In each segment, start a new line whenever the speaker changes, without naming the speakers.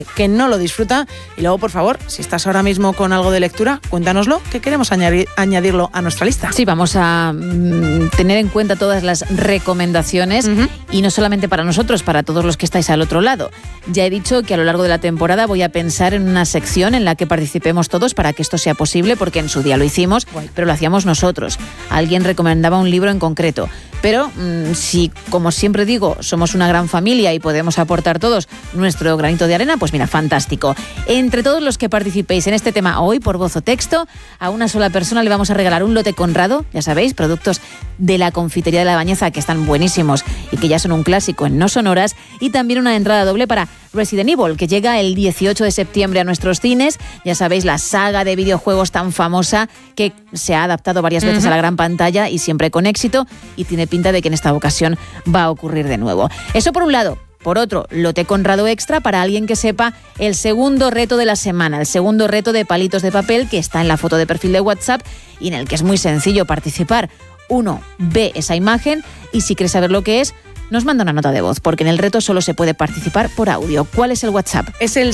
que no lo disfruta. Y luego, por favor, si estás ahora mismo con algo de lectura, cuéntanoslo, que queremos añadirlo a nuestra lista.
Sí, vamos a tener en cuenta todas las recomendaciones y no solamente para nosotros, para todos los que estáis al otro lado. Ya he dicho que a lo largo de la temporada voy a pensar en una sección en la que participemos todos para que esto sea posible, porque en su día lo hicimos, pero lo hacíamos nosotros. Alguien recomendaba un libro en concreto. Pero si, como siempre digo, somos una gran familia y podemos aportar todos nuestro granito de arena, pues mira, fantástico. Entre todos los que participéis en este tema hoy, por voz o texto, a una sola persona le vamos a regalar un lote Conrado, ya sabéis, productos de la Confitería de la Bañeza, que están buenísimos y que ya son un clásico en No Sonoras, y también una entrada doble para Resident Evil, que llega el 18 de septiembre a nuestros cines. Ya sabéis, la saga de videojuegos tan famosa que se ha adaptado varias veces a la gran pantalla y siempre con éxito, y tiene pinta de que en esta ocasión va a ocurrir de nuevo. Eso por un lado. Por otro, lote Conrado extra para alguien que sepa el segundo reto de la semana, el segundo reto de palitos de papel que está en la foto de perfil de WhatsApp y en el que es muy sencillo participar. Uno ve esa imagen y si quieres saber lo que es, nos manda una nota de voz, porque en el reto solo se puede participar por audio. ¿Cuál es el WhatsApp?
Es el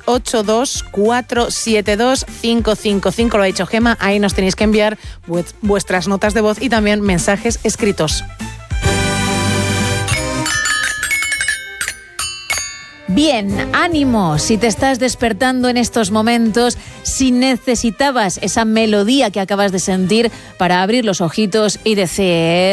682-472-555, lo ha dicho Gema. Ahí nos tenéis que enviar vuestras notas de voz y también mensajes escritos.
Bien, ánimo, si te estás despertando en estos momentos, si necesitabas esa melodía que acabas de sentir para abrir los ojitos y decir...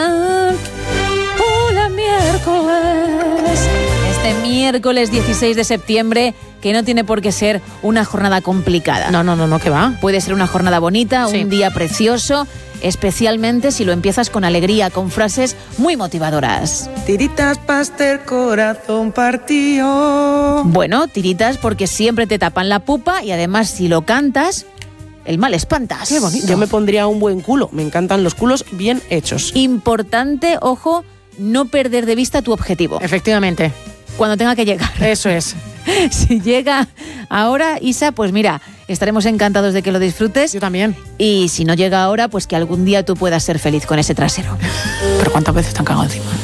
¡Hola, miércoles! Este miércoles 16 de septiembre, que no tiene por qué ser una jornada complicada.
No, ¿qué va?
Puede ser una jornada bonita, sí. Un día precioso, especialmente si lo empiezas con alegría, con frases muy motivadoras.
Tiritas, pastel, corazón partido.
Bueno, tiritas porque siempre te tapan la pupa y además si lo cantas, el mal espantas.
Qué bonito. Yo me pondría un buen culo. Me encantan los culos bien hechos.
Importante, ojo, no perder de vista tu objetivo.
Efectivamente.
Cuando tenga que llegar.
Eso es.
Si llega ahora, Isa, pues mira, estaremos encantados de que lo disfrutes.
Yo también.
Y si no llega ahora, pues que algún día tú puedas ser feliz con ese trasero.
¿Pero cuántas veces te han cagado encima?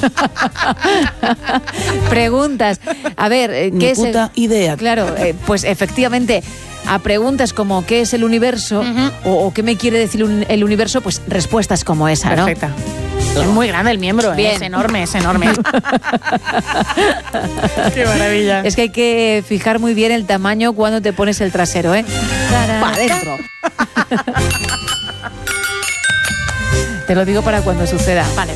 Preguntas. A ver, ¿qué es
puta idea.
Claro, pues efectivamente, a preguntas como ¿qué es el universo? O ¿qué me quiere decir el universo? Pues respuestas como esa, ¿no?
Perfecta. Es muy grande el miembro,
Bien.
Es enorme. Qué maravilla.
Es que hay que fijar muy bien el tamaño cuando te pones el trasero, ¿eh? Para adentro. Te lo digo para cuando suceda.
Vale.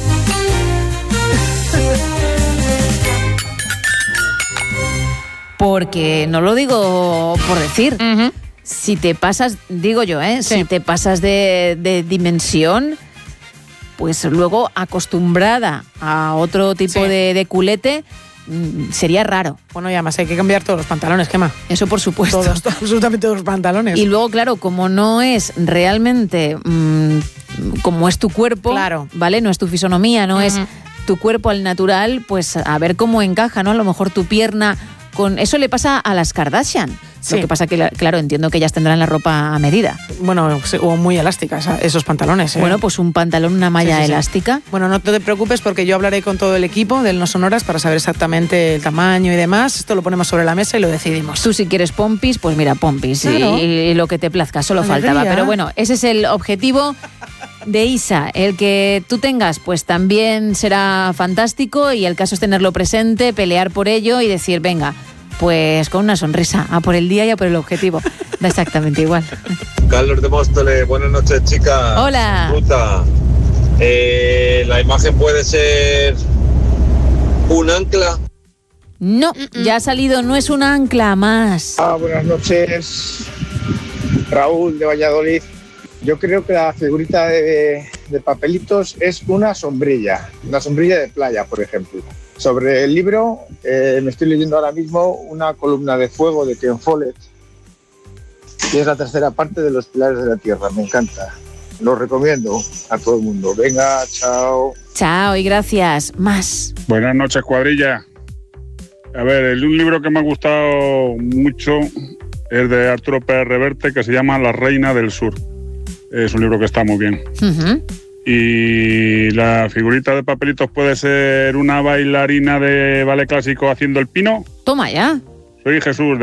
Porque no lo digo por decir. Si te pasas, digo yo,
Sí.
Si te pasas de dimensión, pues luego acostumbrada a otro tipo de culete, sería raro.
Bueno, y además hay que cambiar todos los pantalones, Gema.
Eso por supuesto.
Todos, absolutamente todos los pantalones.
Y luego, claro, como no es realmente como es tu cuerpo,
claro,
¿vale? No es tu fisonomía, no es tu cuerpo al natural, pues a ver cómo encaja, ¿no? A lo mejor tu pierna con... Eso le pasa a las Kardashian. Sí. Lo que pasa que, claro, entiendo que ellas tendrán la ropa a medida.
Bueno, o muy elásticas esos pantalones.
Bueno, pues un pantalón, una malla elástica.
Bueno, no te preocupes porque yo hablaré con todo el equipo del No Sonoras para saber exactamente el tamaño y demás. Esto lo ponemos sobre la mesa y lo decidimos.
Tú si quieres pompis, pues mira, pompis. Claro. Y lo que te plazca, solo faltaba. Pero bueno, ese es el objetivo de Isa. El que tú tengas, pues también será fantástico y el caso es tenerlo presente, pelear por ello y decir, venga, pues con una sonrisa, a por el día y a por el objetivo. Da exactamente igual.
Carlos de Móstoles, buenas noches, chicas.
Hola.
Ruta. ¿La imagen puede ser un ancla?
No, ya ha salido, no es un ancla más.
Buenas noches, Raúl de Valladolid. Yo creo que la figurita de papelitos es una sombrilla de playa, por ejemplo. Sobre el libro, me estoy leyendo ahora mismo una columna de fuego de Ken Follett, que es la tercera parte de Los Pilares de la Tierra. Me encanta. Lo recomiendo a todo el mundo. Venga, chao.
Chao y gracias. Más.
Buenas noches, cuadrilla. A ver, un libro que me ha gustado mucho es de Arturo Pérez Reverte, que se llama La Reina del Sur. Es un libro que está muy bien. Y la figurita de papelitos puede ser una bailarina de ballet clásico haciendo el pino.
Toma ya.
Soy Jesús.